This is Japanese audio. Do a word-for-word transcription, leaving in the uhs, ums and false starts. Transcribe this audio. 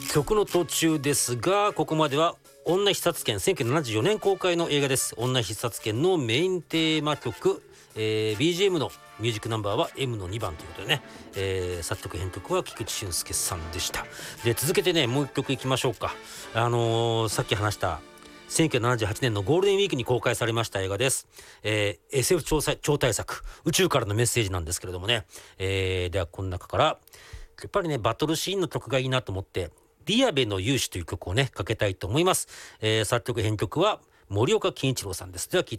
曲の途中ですが、ここまでは女必殺剣、せんきゅうひゃくななじゅうよねん公開の映画です。女必殺剣のメインテーマ曲、えー、ビージーエム のミュージックナンバーは エム のにばんということでね、えー、作曲編曲は菊池俊介さんでした。で、続けてね、もう一曲いきましょうか。あのー、さっき話したせんきゅうひゃくななじゅうはちねんのゴールデンウィークに公開されました映画です。えー、エスエフ 超超大作、宇宙からのメッセージなんですけれどもね、えー、ではこの中からやっぱりね、バトルシーンの曲がいいなと思って、ディアベの勇姿という曲をね、かけたいと思います。えー、作曲編曲は森岡健一郎さんです。では聴いて